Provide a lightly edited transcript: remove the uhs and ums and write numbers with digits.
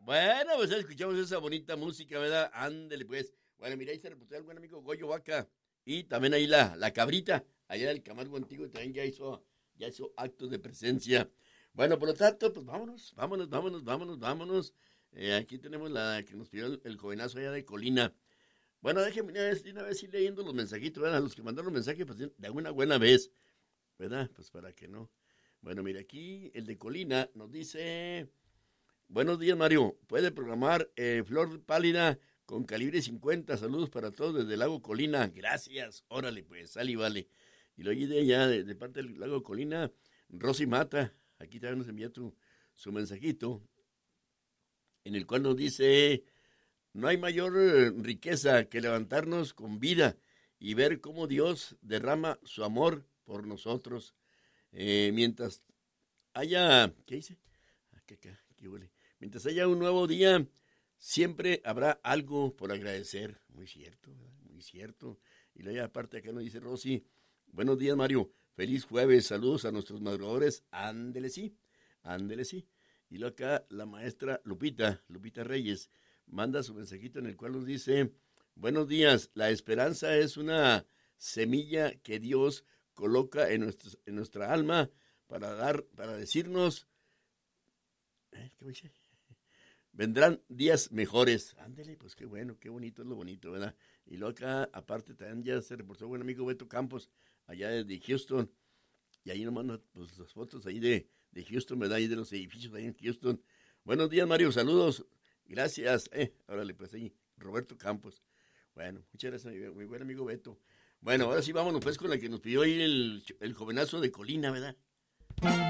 Bueno, pues escuchamos esa bonita música, ¿verdad? Ándele, pues. Bueno, mira, ahí se reportó el buen amigo Goyo Vaca. Y también ahí la cabrita, allá del Camargo Antiguo, también ya hizo actos de presencia. Bueno, por lo tanto, pues vámonos. Aquí tenemos la que nos pidió el jovenazo allá de Colina. Bueno, déjenme de una vez ir leyendo los mensajitos, ¿verdad? Los que mandaron mensajes, pues de una buena vez, ¿verdad? Pues para que no. Bueno, mira, aquí el de Colina nos dice: buenos días, Mario. Puede programar Flor Pálida con calibre 50. Saludos para todos desde el Lago Colina. Gracias. Órale, pues, sale y vale. Y lo oí de allá, de parte del Lago Colina, Rosy Mata. Aquí también nos envía su mensajito, en el cual nos dice: no hay mayor riqueza que levantarnos con vida y ver cómo Dios derrama su amor por nosotros. Mientras haya, ¿qué dice? ¿Qué huele? Mientras haya un nuevo día, siempre habrá algo por agradecer. Muy cierto, ¿verdad? Muy cierto. Y luego aparte acá nos dice Rosy: buenos días, Mario. Feliz jueves. Saludos a nuestros madrugadores. Ándele sí. Ándele sí. Y luego acá la maestra Lupita Reyes, manda su mensajito en el cual nos dice: buenos días. La esperanza es una semilla que Dios coloca en nuestra alma para decirnos, ¿qué me dice? Vendrán días mejores. Ándele, pues qué bueno, qué bonito es lo bonito, ¿verdad? Y luego acá, aparte, también ya se reportó buen amigo Beto Campos, allá desde Houston. Y ahí nos manda pues, las fotos ahí de Houston, ¿verdad? Ahí de los edificios ahí en Houston. Buenos días, Mario, saludos. Gracias. Órale, pues ahí, Roberto Campos. Bueno, muchas gracias, mi buen amigo Beto. Bueno, ahora sí vámonos pues con la que nos pidió ahí el jovenazo de Colina, ¿verdad?